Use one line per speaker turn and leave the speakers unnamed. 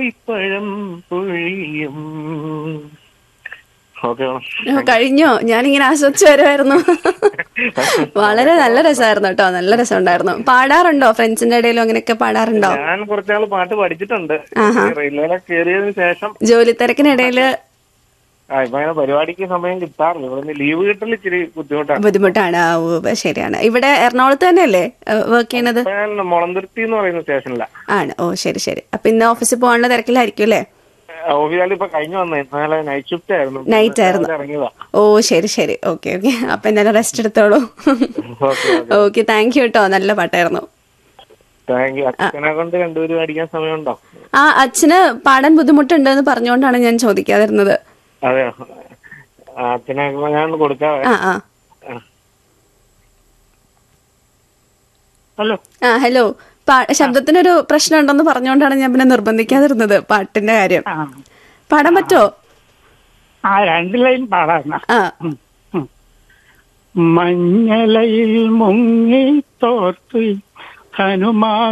ആലിപ്പഴം പൊഴിയും. ഓക്കെ
കഴിഞ്ഞോ? ഞാനിങ്ങനെ ആസ്വദിച്ചു വരുമായിരുന്നു. വളരെ നല്ല രസമായിരുന്നു കേട്ടോ, നല്ല രസമുണ്ടായിരുന്നു. പാടാറുണ്ടോ? ഫ്രണ്ട്സിന്റെ ഇടയിലും അങ്ങനെയൊക്കെ പാടാറുണ്ടോ?
ഞാൻ കുറച്ചാൾ പാട്ട് പഠിച്ചിട്ടുണ്ട്. റെയിൽവേയിലൊക്കെ കയറിയതിനു ശേഷം
ജോലി തിരക്കിനിടയില്
ഇപ്പൊ അങ്ങനെ പരിപാടിക്ക് സമയം കിട്ടാറില്ല. ഇവിടുന്ന് ലീവ് കിട്ടൽ ഇച്ചിരി
ബുദ്ധിമുട്ടാണ്. ശരിയാണ്. ഇവിടെ എറണാകുളത്ത് തന്നെയല്ലേ വർക്ക് ചെയ്യണത്?
മുളന്തുരുത്തി എന്ന് പറയുന്ന സ്റ്റേഷനിലാണ്.
ആണ്. ഓ ശരി ശരി. അപ്പൊ ഇന്ന് ഓഫീസിൽ പോകാനുള്ള തിരക്കിലായിരിക്കും അല്ലേ?
ഓഫീസിൽ ഇപ്പൊ കഴിഞ്ഞു വന്നേ. ഇന്നലെ നൈറ്റ് ഷിഫ്റ്റ് ആയിരുന്നു. ഇറങ്ങിയതാ.
ഓ ശരി ശരി. Okay okay. അപ്പൊ എന്തായാലും റെസ്റ്റ് എടുത്തോളൂ. ഓക്കെ, താങ്ക് യു കേട്ടോ. നല്ല പാട്ടായിരുന്നു.
അച്ഛനെ കൊണ്ട് രണ്ടുപേരും അടിക്കാൻ സമയമുണ്ടോ?
അച്ഛന് പാടാൻ ബുദ്ധിമുട്ടുണ്ടെന്ന് പറഞ്ഞുകൊണ്ടാണ് ഞാൻ ചോദിക്കാതിരുന്നത്.
അതെയോ? അച്ഛനെ ഞാൻ കൊടുക്കാവേ. ഹലോ.
ഹലോ. ശബ്ദത്തിനൊരു പ്രശ്നം ഉണ്ടെന്ന് പറഞ്ഞുകൊണ്ടാണ് ഞാൻ പിന്നെ നിർബന്ധിക്കാതിരുന്നത് പാട്ടിന്റെ കാര്യം. പാടാൻ പറ്റോ?
2 ലൈൻ പാടാം. മഞ്ഞലയിൽ മുങ്ങി തോർത്ത് ഹനുമാ